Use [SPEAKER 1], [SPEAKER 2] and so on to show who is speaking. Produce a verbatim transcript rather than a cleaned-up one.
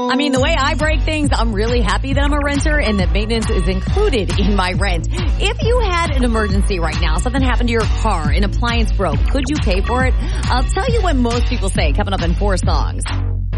[SPEAKER 1] I mean, the way I break things, I'm really happy that I'm a renter and that maintenance is included in my rent. If you had an emergency right now, something happened to your car, an appliance broke, could you pay for it? I'll tell you what most people say coming up in four songs.